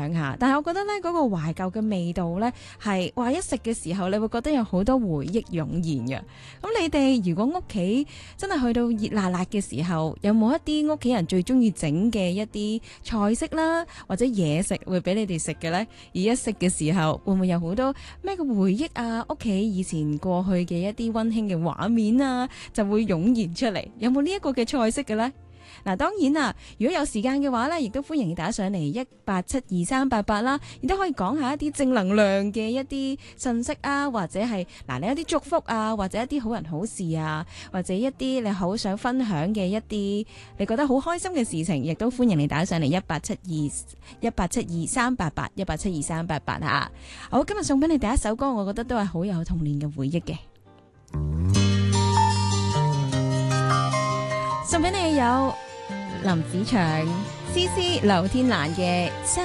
享下。但係我覺得咧，嗰個懷舊嘅味道咧，係話一食嘅時候，你會覺得有好多回憶湧現嘅。咁你哋如果屋企真係去到熱辣辣嘅時候，有冇一啲屋企人最中意整嘅一啲菜式啦，或者嘢食會俾你哋食嘅呢？而一食嘅時候，會唔會有好多咩嘅回憶啊？屋企以前過去嘅一啲溫馨嘅畫面啊，就會湧現出嚟。有冇呢一個嘅菜式嘅呢？嗱，當然啦，如果有時間嘅話咧，亦都歡迎打上嚟1872388啦，亦都可以講下一啲正能量嘅一啲信息啊，或者係你一啲祝福啊，或者一啲好人好事啊，或者一啲你好想分享嘅一啲你覺得好開心嘅事情，亦都歡迎你打上嚟1872388吓。好，今日送俾你第一首歌，我覺得都係好有童年嘅回憶嘅。送俾你有林子祥、詩詩、劉天蘭嘅